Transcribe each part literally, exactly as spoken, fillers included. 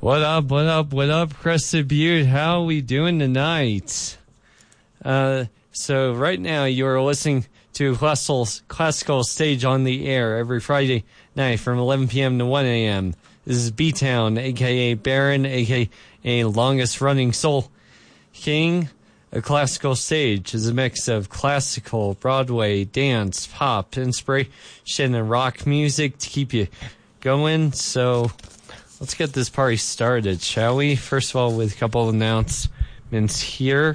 What up, what up, what up, Crested Butte? How we doing tonight? Uh, so right now you're listening to classical, classical Stage on the Air every Friday night from eleven p.m. to one a.m. This is B-Town, a k a. Baron, a k a. Longest Running Soul King. A classical stage is a mix of classical, Broadway, dance, pop, inspiration, and rock music to keep you going. So let's get this party started, shall we? First of all, with a couple of announcements here.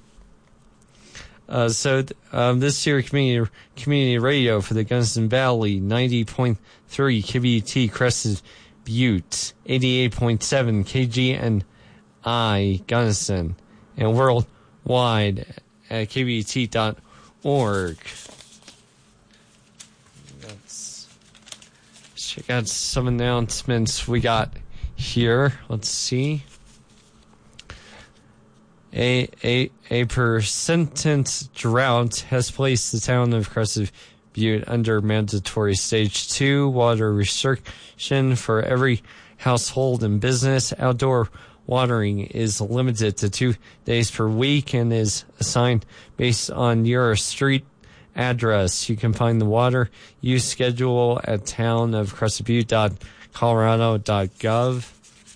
Uh, so th- um, this year, community community radio for the Gunnison Valley, ninety point three K B T Crested Butte, eighty-eight point seven K G N I Gunnison, and worldwide at K B T dot org. Let's check out some announcements we got here. Let's see. A, a, a persistent drought has placed the town of Crested Butte under mandatory stage two water restriction for every household and business. Outdoor watering is limited to two days per week and is assigned based on your street address. You can find the water use schedule at town of crested butte dot colorado dot gov.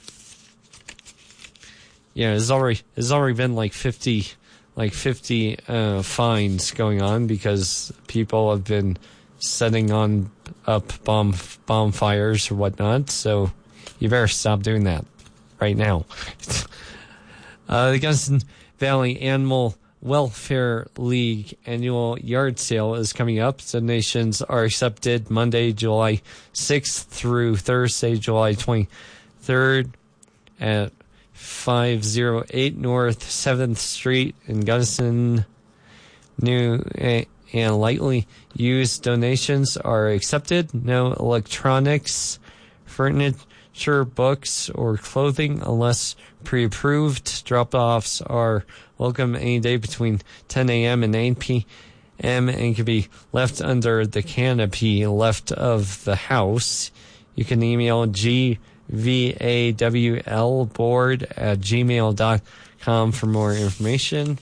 Yeah, there's already there's already been like fifty like fifty uh, fines going on because people have been setting on up bomb bonfires or whatnot. So you better stop doing that right now. uh, the Gunnison Valley Animal Welfare League annual yard sale is coming up. Donations are accepted Monday, July sixth through Thursday, July twenty-third at five oh eight North seventh Street in Gunnison. New and lightly used donations are accepted. No electronics, furniture, books, or clothing unless pre-approved. Drop-offs are welcome any day between ten a.m. and eight p.m. and can be left under the canopy left of the house. You can email G V A W L board at gmail dot com for more information.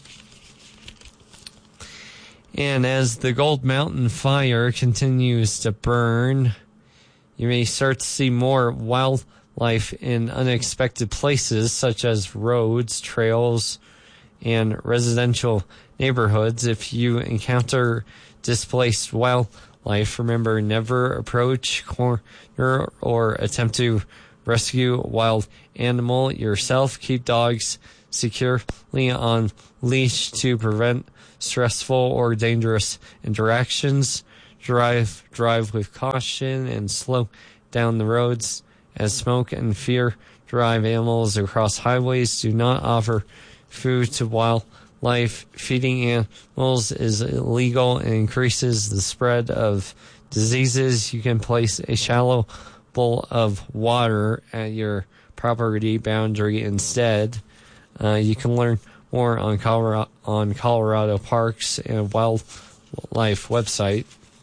And as the Gold Mountain fire continues to burn, you may start to see more wildlife in unexpected places such as roads, trails, and residential neighborhoods. If you encounter displaced wildlife, remember, never approach, corner, or attempt to rescue a wild animal yourself. Keep dogs securely on leash to prevent stressful or dangerous interactions. Drive drive with caution and slow down the roads as smoke and fear drive animals across highways. Do not offer food to wildlife. Feeding animals is illegal and increases the spread of diseases. You can place a shallow bowl of water at your property boundary instead. Uh, you can learn more on Colorado, on Colorado Parks and Wildlife website.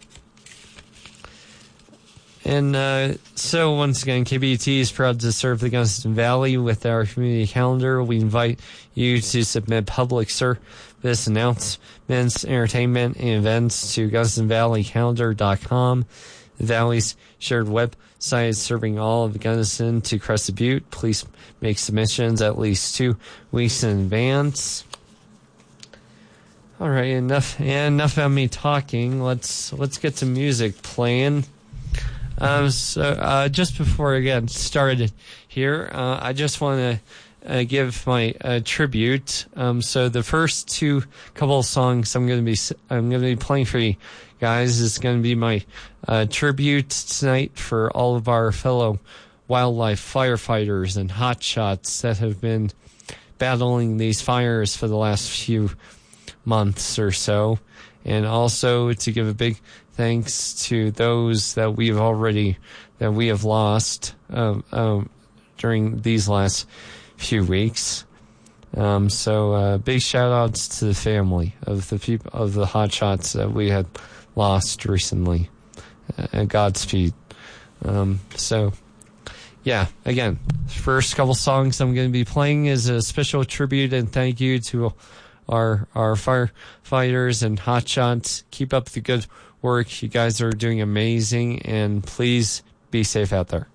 And uh, so once again, K B T is proud to serve the Gunnison Valley with our community calendar. We invite you to submit public service announcements, entertainment, and events to gunnison valley calendar dot com. The Valley's shared website serving all of Gunnison to Crested Butte. Please make submissions at least two weeks in advance. All right, enough enough about me talking. Let's let's get some music playing. Um, so uh, just before I get started here, uh, I just want to uh, give my uh, tribute. Um, so the first two couple of songs I'm going to be I'm going to be playing for you guys is going to be my uh, tribute tonight for all of our fellow wildlife firefighters and hotshots that have been battling these fires for the last few months or so, and also to give a big thanks to those that we've already that we have lost um, um, during these last few weeks. Um, so uh, big shout outs to the family of the people of the hotshots that we had lost recently. Uh, Godspeed. Um, so, yeah, again, First couple songs I'm going to be playing is a special tribute and thank you to our our firefighters and hotshots. Keep up the good work. You guys are doing amazing, and please be safe out there.